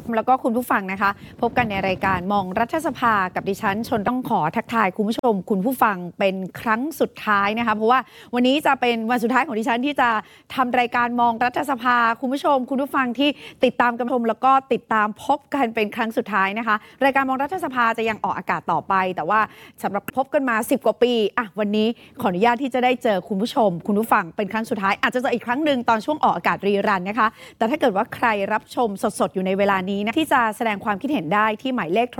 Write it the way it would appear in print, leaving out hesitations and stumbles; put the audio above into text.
แล้วก็คุณผู้ฟังนะคะพบกันในรายการมองรัฐสภากับดิฉันชนต้องขอทักทายคุณผู้ชมคุณผู้ฟังเป็นครั้งสุดท้ายนะคะเพราะว่าวันนี้จะเป็นวันสุดท้ายของดิฉันที่จะทำรายการมองรัฐสภาคุณผู้ชมคุณผู้ฟังที่ติดตามกันชมแล้วก็ติดตามพบกันเป็นครั้งสุดท้ายนะคะรายการมองรัฐสภาจะยังออกอากาศต่อไปแต่ว่าสำหรับพบกันมา10 กว่าปีวันนี้ขออนุญาตที่จะได้เจอคุณผู้ชมคุณผู้ฟังเป็นครั้งสุดท้ายอาจจะเจออีกครั้งหนึ่งตอนช่วงออกอากาศรีรันนะคะแต่ถ้าเกิดว่าใครรับชมสดๆอยู่ในเวลานี้นะที่จะแสดงความคิดเห็นได้ที่หมายเลขโท